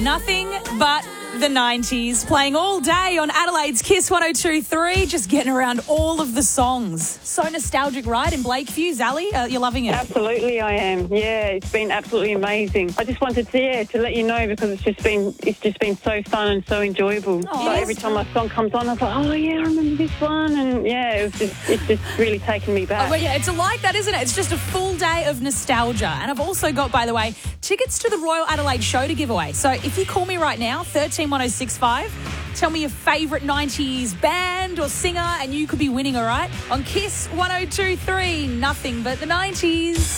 Nothing but the 90s, playing all day on Adelaide's Kiss 102.3, just getting around all of the songs. So nostalgic, right, in Blakeview? Zally, you're loving it? Absolutely, I am. Yeah, it's been absolutely amazing. I just wanted to let you know because it's just been so fun and so enjoyable. Oh, Like every time my song comes on, I'm like, oh yeah, I remember this one, and yeah, it's just really taken me back. Oh, well, yeah, it's like that, isn't it? It's just a full day of nostalgia. And I've also got, by the way, tickets to the Royal Adelaide show to give away. So if you call me right now, 131065, tell me your favourite 90s band or singer, and you could be winning, all right? On Kiss 102.3, nothing but the 90s.